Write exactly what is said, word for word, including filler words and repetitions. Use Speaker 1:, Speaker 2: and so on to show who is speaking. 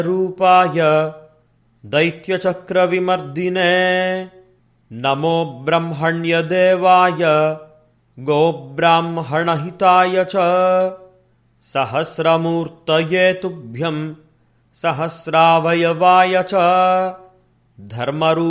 Speaker 1: रूपाय दैत्यचक्रविमर्दिने नमो ब्रह्मण्यदेवाय गोब्राह्मणहिताय च सहस्रमूर्तये तुभ्यं सहस्रावयवाय च धर्मरूपाय